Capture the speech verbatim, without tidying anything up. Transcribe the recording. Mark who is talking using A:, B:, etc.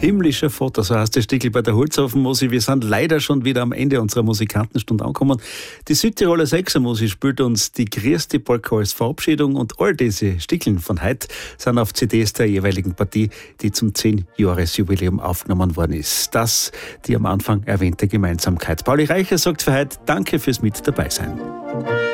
A: Himmlischer Vater, so heißt das Stückel bei der Holzhofenmusik. Wir sind leider schon wieder am Ende unserer Musikantenstunde angekommen. Die Südtiroler Sechsermusik spielt uns die größte Polka als Verabschiedung und all diese Stückeln von heute sind auf C Ds der jeweiligen Partie, die zum zehn-Jahres-Jubiläum aufgenommen worden ist. Das die am Anfang erwähnte Gemeinsamkeit. Pauli Reicher sagt für heute Danke fürs Mit dabei sein.